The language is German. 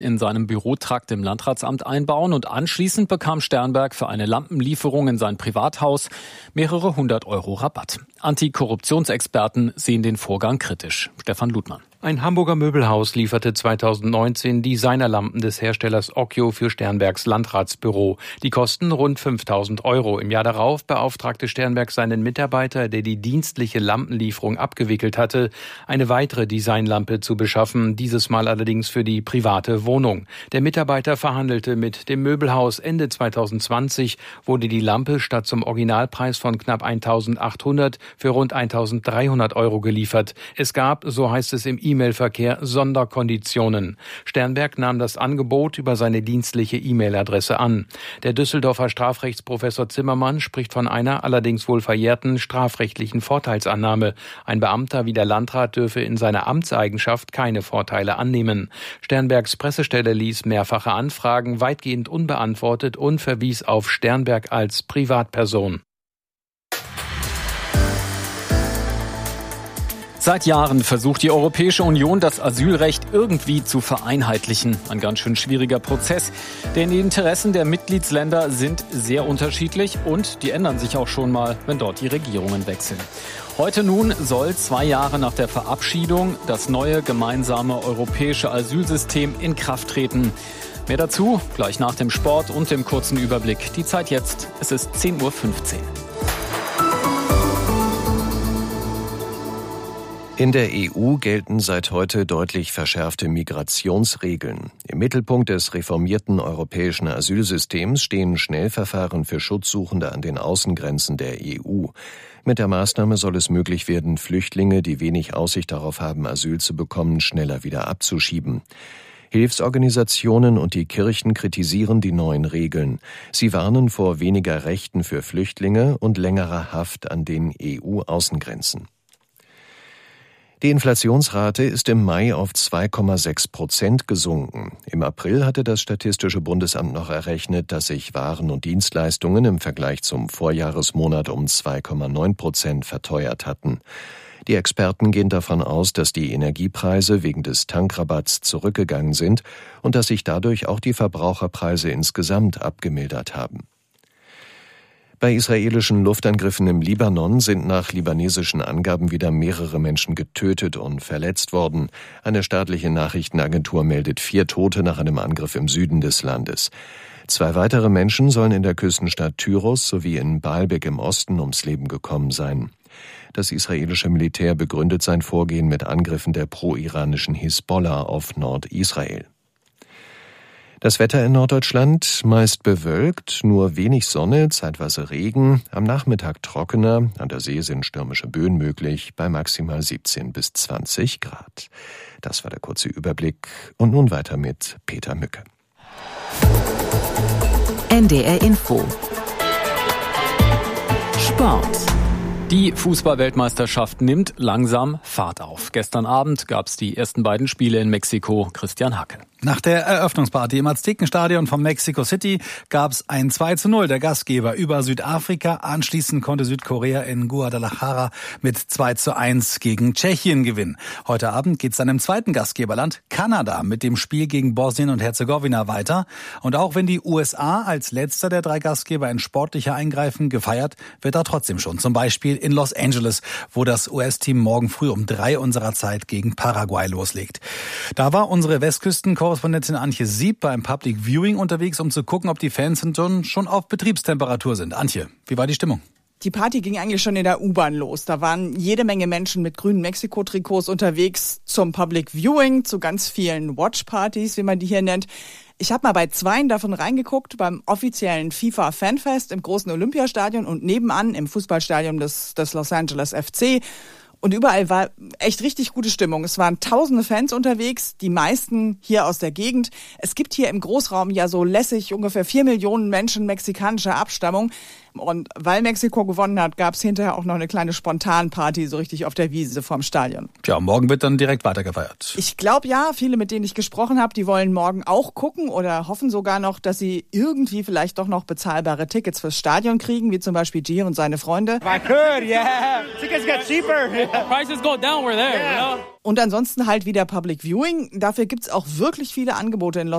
in seinem Bürotrakt im Landratsamt einbauen und anschließend bekam Sternberg für eine Lampenlieferung in sein Privathaus mehrere 100 € Rabatt. Antikorruptionsexperten sehen den Vorgang kritisch. Stefan Ludmann. Ein Hamburger Möbelhaus lieferte 2019 Designerlampen des Herstellers Occhio für Sternbergs Landratsbüro. Die kosten rund 5.000 €. Im Jahr darauf beauftragte Sternberg seinen Mitarbeiter, der die dienstliche Lampenlieferung abgewickelt hatte, eine weitere Designlampe zu beschaffen, dieses Mal allerdings für die private Wohnung. Der Mitarbeiter verhandelte mit dem Möbelhaus. Ende 2020 wurde die Lampe statt zum Originalpreis von knapp 1.800 für rund 1.300 € geliefert. Es gab, so heißt es im E-Mail-Verkehr, Sonderkonditionen. Sternberg nahm das Angebot über seine dienstliche E-Mail-Adresse an. Der Düsseldorfer Strafrechtsprofessor Zimmermann spricht von einer allerdings wohl verjährten strafrechtlichen Vorteilsannahme. Ein Beamter wie der Landrat dürfe in seiner Amtseigenschaft keine Vorteile annehmen. Sternbergs Pressestelle ließ mehrfache Anfragen weitgehend unbeantwortet und verwies auf Sternberg als Privatperson. Seit Jahren versucht die Europäische Union, das Asylrecht irgendwie zu vereinheitlichen. Ein ganz schön schwieriger Prozess, denn die Interessen der Mitgliedsländer sind sehr unterschiedlich und die ändern sich auch schon mal, wenn dort die Regierungen wechseln. Heute nun soll 2 Jahre nach der Verabschiedung das neue gemeinsame europäische Asylsystem in Kraft treten. Mehr dazu gleich nach dem Sport und dem kurzen Überblick. Die Zeit jetzt, es ist 10:15 Uhr. In der EU gelten seit heute deutlich verschärfte Migrationsregeln. Im Mittelpunkt des reformierten europäischen Asylsystems stehen Schnellverfahren für Schutzsuchende an den Außengrenzen der EU. Mit der Maßnahme soll es möglich werden, Flüchtlinge, die wenig Aussicht darauf haben, Asyl zu bekommen, schneller wieder abzuschieben. Hilfsorganisationen und die Kirchen kritisieren die neuen Regeln. Sie warnen vor weniger Rechten für Flüchtlinge und längerer Haft an den EU-Außengrenzen. Die Inflationsrate ist im Mai auf 2,6% gesunken. Im April hatte das Statistische Bundesamt noch errechnet, dass sich Waren und Dienstleistungen im Vergleich zum Vorjahresmonat um 2,9% verteuert hatten. Die Experten gehen davon aus, dass die Energiepreise wegen des Tankrabatts zurückgegangen sind und dass sich dadurch auch die Verbraucherpreise insgesamt abgemildert haben. Bei israelischen Luftangriffen im Libanon sind nach libanesischen Angaben wieder mehrere Menschen getötet und verletzt worden. Eine staatliche Nachrichtenagentur meldet 4 Tote nach einem Angriff im Süden des Landes. 2 weitere Menschen sollen in der Küstenstadt Tyros sowie in Baalbek im Osten ums Leben gekommen sein. Das israelische Militär begründet sein Vorgehen mit Angriffen der pro-iranischen Hisbollah auf Nordisrael. Das Wetter in Norddeutschland meist bewölkt, nur wenig Sonne, zeitweise Regen, am Nachmittag trockener, an der See sind stürmische Böen möglich, bei maximal 17 bis 20 Grad. Das war der kurze Überblick und nun weiter mit Peter Mücke. NDR Info Sport. Die Fußball-Weltmeisterschaft nimmt langsam Fahrt auf. Gestern Abend gab es die ersten beiden Spiele in Mexiko. Christian Hacke. Nach der Eröffnungsparty im Aztekenstadion von Mexico City gab es ein 2:0 der Gastgeber über Südafrika. Anschließend konnte Südkorea in Guadalajara mit 2:1 gegen Tschechien gewinnen. Heute Abend geht es dann im zweiten Gastgeberland Kanada mit dem Spiel gegen Bosnien und Herzegowina weiter. Und auch wenn die USA als letzter der 3 Gastgeber ein sportlicher Eingreifen gefeiert, wird da trotzdem schon. Zum Beispiel in Los Angeles, wo das US-Team morgen früh um 3 unserer Zeit gegen Paraguay loslegt. Da war unsere Westküstenkorrespondentin Antje Sieb beim Public Viewing unterwegs, um zu gucken, ob die Fans schon auf Betriebstemperatur sind. Antje, wie war die Stimmung? Die Party ging eigentlich schon in der U-Bahn los. Da waren jede Menge Menschen mit grünen Mexiko-Trikots unterwegs zum Public Viewing, zu ganz vielen Watch-Partys, wie man die hier nennt. Ich habe mal bei 2 davon reingeguckt, beim offiziellen FIFA-Fanfest im großen Olympiastadion und nebenan im Fußballstadion des Los Angeles FC. Und überall war echt richtig gute Stimmung. Es waren tausende Fans unterwegs, die meisten hier aus der Gegend. Es gibt hier im Großraum ja so lässig ungefähr 4 Millionen Menschen mexikanischer Abstammung. Und weil Mexiko gewonnen hat, gab es hinterher auch noch eine kleine Spontanparty so richtig auf der Wiese vorm Stadion. Tja, morgen wird dann direkt weitergefeiert. Ich glaube ja, viele, mit denen ich gesprochen habe, die wollen morgen auch gucken oder hoffen sogar noch, dass sie irgendwie vielleicht doch noch bezahlbare Tickets fürs Stadion kriegen, wie zum Beispiel G und seine Freunde. If I could, yeah. Tickets get cheaper. Prices go down, we're there, you know? Und ansonsten halt wieder Public Viewing. Dafür gibt's auch wirklich viele Angebote in Los